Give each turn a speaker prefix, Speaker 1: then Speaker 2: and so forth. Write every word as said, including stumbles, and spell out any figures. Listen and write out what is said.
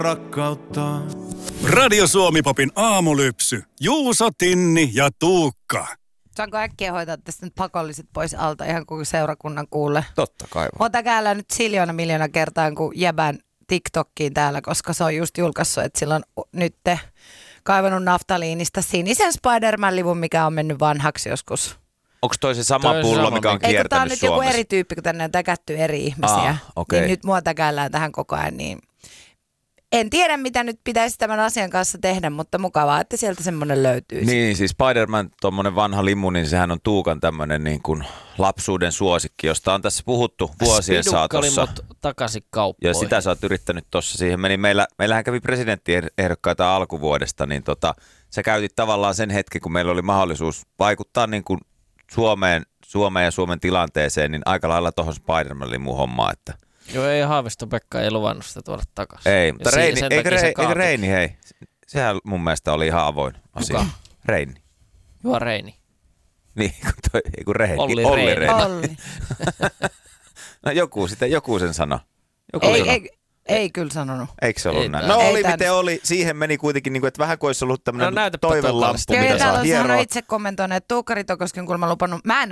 Speaker 1: rakkautta. Radio Suomi-popin aamulypsy. Juuso, Tinni ja Tuukka.
Speaker 2: Saanko äkkiä hoitaa tästä nyt pakolliset pois alta ihan koko seurakunnan kuulle?
Speaker 3: Totta kai.
Speaker 2: Ota käällä nyt siljoona miljoona kertaa kun jäbän TikTokkiin täällä, koska se on just julkaissut, että sillä on nyt kaivannut naftaliinista sinisen Spider-Man-livun, mikä on mennyt vanhaksi joskus.
Speaker 3: Onko toi se sama
Speaker 4: Toi
Speaker 3: pullo,
Speaker 4: sama,
Speaker 3: mikä on
Speaker 4: mikä-
Speaker 2: Eikö
Speaker 3: kiertänyt
Speaker 2: tää on nyt
Speaker 3: Suomessa?
Speaker 2: joku eri tyyppi, kun tänne on täkätty eri ihmisiä.
Speaker 3: Ah, okei.
Speaker 2: Niin nyt mua täkäillään tähän koko ajan, niin en tiedä, mitä nyt pitäisi tämän asian kanssa tehdä, mutta mukavaa, että sieltä semmoinen löytyy.
Speaker 3: Niin, siis Spider-Man, tuommoinen vanha limu, niin sehän on Tuukan tämmöinen niin kuin lapsuuden suosikki, josta on tässä puhuttu vuosien saatossa.
Speaker 4: Spidukkalimot takaisin kauppoihin.
Speaker 3: Ja sitä sä oot yrittänyt tuossa. Siihen meni, meillä, meillähän kävi presidenttiehdokkaita alkuvuodesta, niin tota, sä käytit tavallaan sen hetken, kun meillä oli mahdollisuus vaikuttaa niin kuin Suomeen, Suomeen ja Suomen tilanteeseen, niin aika lailla tuohon Spider-Man-limuun hommaa, että
Speaker 4: Joo, ei Haavisto Pekka ei luvannut sitä tuoda takaisin.
Speaker 3: ei, mutta
Speaker 4: Ja
Speaker 3: Reini,
Speaker 4: sen
Speaker 3: eikö,
Speaker 4: takia se
Speaker 3: Reini, eikö
Speaker 4: kaatui.
Speaker 3: Reini, hei, sehän mun mielestä oli ihan avoin asia.
Speaker 4: Kuka?
Speaker 3: Reini.
Speaker 4: Juha Reini.
Speaker 3: Niin, kun toi, ei kun Reini.
Speaker 4: Olli
Speaker 3: Olli
Speaker 4: Reini.
Speaker 3: Reini.
Speaker 2: Olli.
Speaker 3: No joku, sitä, joku sen sana. Joku
Speaker 2: Ei,
Speaker 3: sano.
Speaker 2: ei, ei kyllä sanonut.
Speaker 3: Eikö se ollut
Speaker 4: Ei
Speaker 3: näin?
Speaker 4: tää-
Speaker 3: No
Speaker 2: Ei
Speaker 3: oli
Speaker 2: tän-
Speaker 3: miten oli. Siihen meni kuitenkin, niin kuin, että vähän kuin olisi ollut
Speaker 4: No
Speaker 3: tämmöinen
Speaker 4: näytäpä
Speaker 3: toivelamppu,
Speaker 4: totaalista.
Speaker 2: Joo,
Speaker 3: mitä
Speaker 2: ja
Speaker 3: saa
Speaker 2: täällä on
Speaker 3: hieroa.
Speaker 2: sanonut itse kommentoinut, että Tuukka Ritokosken kulma lupannut. Mä en